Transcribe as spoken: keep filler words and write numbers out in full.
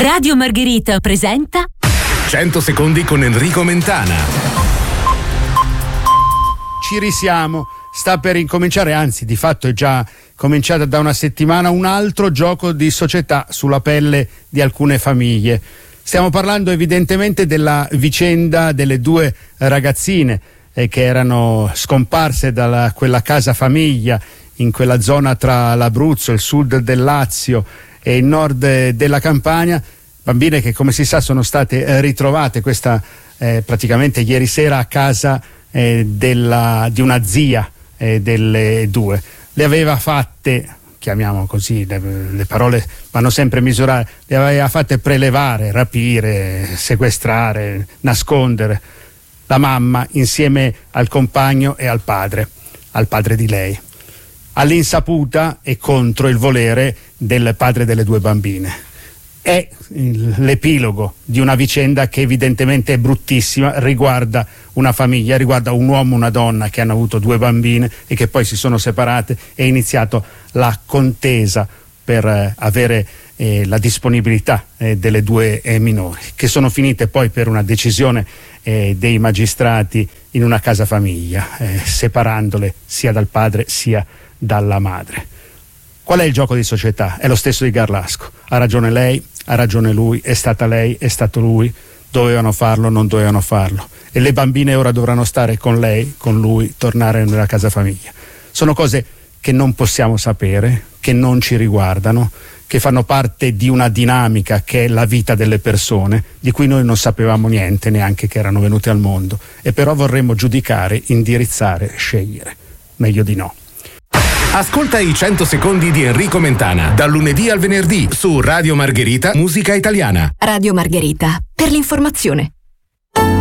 Radio Margherita presenta cento secondi con Enrico Mentana. Ci risiamo, sta per incominciare, anzi di fatto è già cominciata da una settimana, un altro gioco di società sulla pelle di alcune famiglie. Stiamo parlando evidentemente della vicenda delle due ragazzine eh, che erano scomparse da quella casa famiglia in quella zona tra l'Abruzzo, il sud del Lazio e il nord della Campania, bambine che come si sa sono state eh, ritrovate questa eh, praticamente ieri sera a casa eh, della, di una zia eh, delle due. Le aveva fatte, chiamiamo così, le, le parole vanno sempre misurate, le aveva fatte prelevare, rapire, sequestrare, nascondere la mamma insieme al compagno e al padre, al padre di lei, all'insaputa e contro il volere del padre delle due bambine. È l'epilogo di una vicenda che evidentemente è bruttissima, riguarda una famiglia, riguarda un uomo e una donna che hanno avuto due bambine e che poi si sono separate, e è iniziato la contesa per eh, avere eh, la disponibilità eh, delle due eh, minori, che sono finite poi per una decisione eh, dei magistrati in una casa famiglia, eh, separandole sia dal padre sia dalla madre. Qual è il gioco di società? È lo stesso di Garlasco. Ha ragione lei, ha ragione lui, è stata lei, è stato lui, dovevano farlo, non dovevano farlo. E le bambine ora dovranno stare con lei, con lui, tornare nella casa famiglia. Sono cose che non possiamo sapere, che non ci riguardano, che fanno parte di una dinamica che è la vita delle persone, di cui noi non sapevamo niente, neanche che erano venute al mondo, e però vorremmo giudicare, indirizzare, scegliere. Meglio di no. Ascolta i cento secondi di Enrico Mentana, dal lunedì al venerdì su Radio Margherita, musica italiana. Radio Margherita, per l'informazione.